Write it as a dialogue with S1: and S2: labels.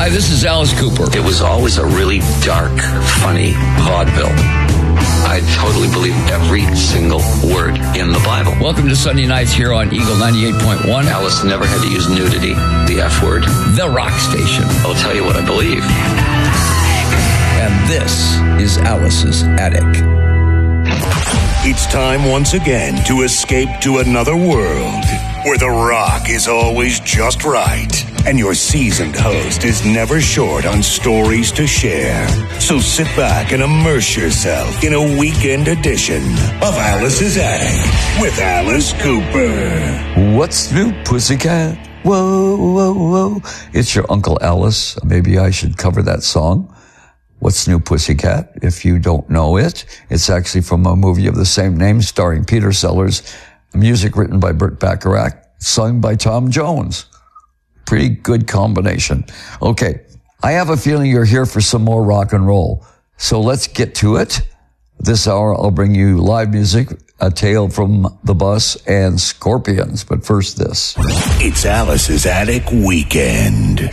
S1: this is Alice Cooper.
S2: It was always a really dark, funny vaudeville. I totally believe every single word in the Bible.
S1: Welcome to Sunday nights here on Eagle 98.1.
S2: Alice never had to use nudity, the F word.
S1: The rock station.
S2: I'll tell you what I believe.
S1: And this is Alice's Attic.
S3: It's time once again to escape to another world where the rock is always just right and your seasoned host is never short on stories to share. So sit back and immerse yourself in a weekend edition of Alice's Attic with Alice Cooper.
S4: What's new, pussycat? Whoa, whoa, whoa. It's your Uncle Alice. Maybe I should cover that song. What's New, Pussycat? If you don't know it, it's actually from a movie of the same name starring Peter Sellers, music written by Burt Bacharach, sung by Tom Jones. Pretty good combination. Okay, I have a feeling you're here for some more rock and roll. So let's get to it. This hour, I'll bring you live music, A Tale from the Bus, and Scorpions. But first, this.
S3: It's Alice's Attic Weekend.